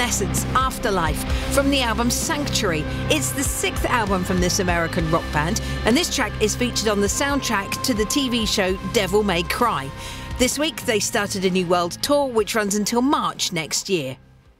Evanescence, Afterlife, from the album Sanctuary. It's the 6th album from this American rock band, and this track is featured on the soundtrack to the TV show Devil May Cry. This week, they started a new world tour, which runs until March next year.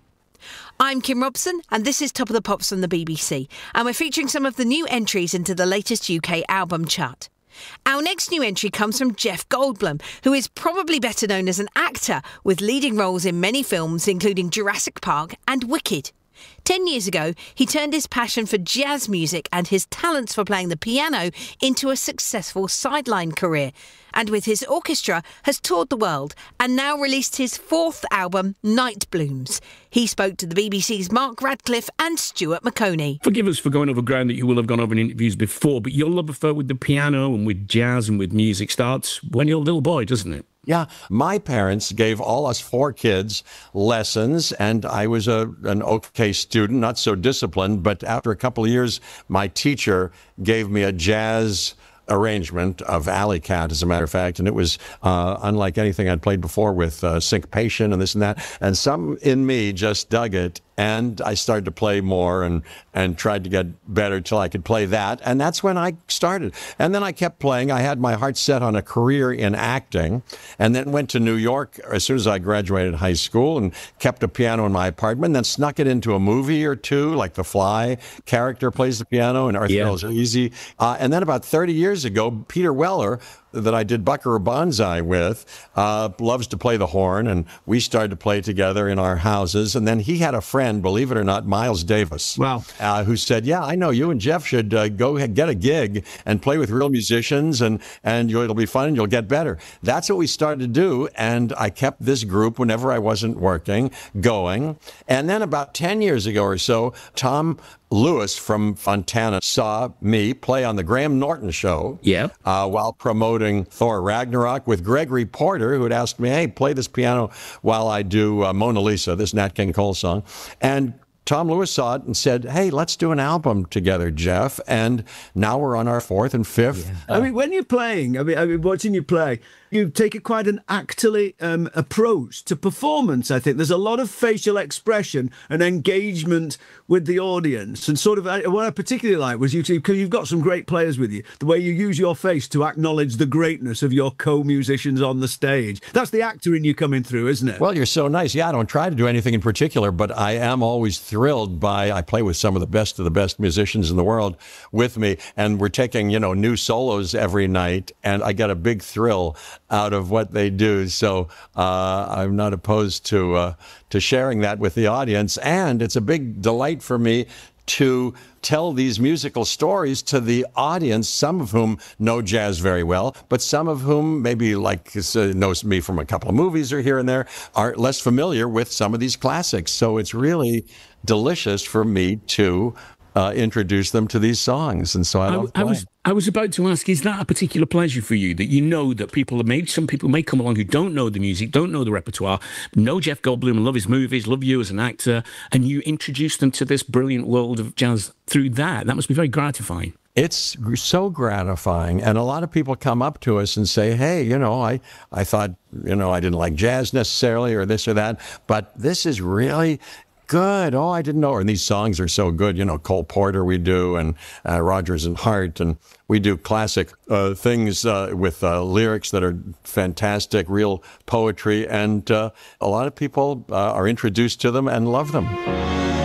I'm Kim Robson, and this is Top of the Pops from the BBC, and we're featuring some of the new entries into the latest UK album chart. Our next new entry comes from Jeff Goldblum, who is probably better known as an actor with leading roles in many films, including Jurassic Park and Wicked. 10 years ago, he turned his passion for jazz music and his talents for playing the piano into a successful sideline career, and with his orchestra has toured the world and now released his 4th album, Night Blooms. He spoke to the BBC's Mark Radcliffe and Stuart McConey. Forgive us for going over ground that you will have gone over in interviews before, but your love affair with the piano and with jazz and with music starts when you're a little boy, doesn't it? Yeah, my parents gave all us 4 kids lessons, and I was an okay student, not so disciplined, but after a couple of years, my teacher gave me a jazz arrangement of Alley Cat, as a matter of fact, and it was unlike anything I'd played before with syncopation and this and that, and some in me just dug it, and I started to play more and tried to get better till I could play that, and that's when I started. And then I kept playing. I had my heart set on a career in acting, and then went to New York as soon as I graduated high school and kept a piano in my apartment, then snuck it into a movie or two, like The Fly. Character plays the piano, and Arthur Miller's Easy. And then about 30 years ago, Peter Weller, that I did Buckaroo Banzai with, loves to play the horn, and we started to play together in our houses. And then he had a friend, believe it or not, Miles Davis, who said, yeah, I know, you and Jeff should go get a gig and play with real musicians, and it'll be fun and you'll get better. That's what we started to do, and I kept this group whenever I wasn't working going. And then about 10 years ago or so, Tom Lewis from Fontana saw me play on the Graham Norton show while promoting Thor Ragnarok with Gregory Porter, who had asked me, hey, play this piano while I do Mona Lisa, this Nat King Cole song. And Tom Lewis saw it and said, hey, let's do an album together, Jeff. And now we're on our 4th and 5th. I mean, when you're playing, I mean, watching you play, you take quite an actorly approach to performance, I think. There's a lot of facial expression and engagement with the audience. And sort of what I particularly like was you two, because you've got some great players with you, the way you use your face to acknowledge the greatness of your co-musicians on the stage. That's the actor in you coming through, isn't it? Well, you're so nice. Yeah, I don't try to do anything in particular, but I am always thrilled by, I play with some of the best musicians in the world with me, and we're taking, new solos every night, and I get a big thrill out of what they do. So I'm not opposed to sharing that with the audience, and it's a big delight for me to tell these musical stories to the audience, some of whom know jazz very well, but some of whom maybe knows me from a couple of movies or here and there, are less familiar with some of these classics. So it's really delicious for me to introduce them to these songs, and so I was about to ask, is that a particular pleasure for you, that you know that some people may come along who don't know the music, don't know the repertoire, know Jeff Goldblum, love his movies, love you as an actor, and you introduce them to this brilliant world of jazz through that? That must be very gratifying. It's so gratifying, and a lot of people come up to us and say, hey, I thought, I didn't like jazz necessarily or this or that, but this is really good. Oh, I didn't know. And these songs are so good. Cole Porter we do, and Rodgers and Hart, and we do classic things with lyrics that are fantastic, real poetry, and a lot of people are introduced to them and love them.